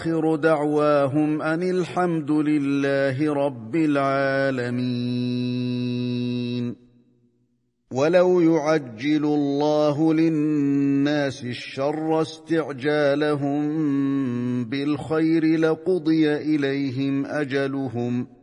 وآخر دعواهم أن الحمد لله رب العالمين. ولو يعجل الله للناس الشر استعجالهم بالخير لقضي إليهم أجلهم